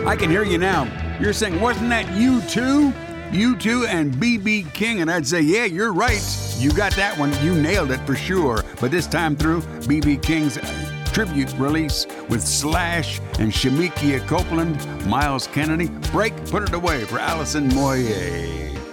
I can hear you now. You're saying, wasn't that U2? U2 and B.B. King, and I'd say, yeah, you're right. You got that one. You nailed it for sure. But this time through, B.B. King's tribute release with Slash and Shemekia Copeland, Miles Kennedy. Break, put it away for Alison Moyet.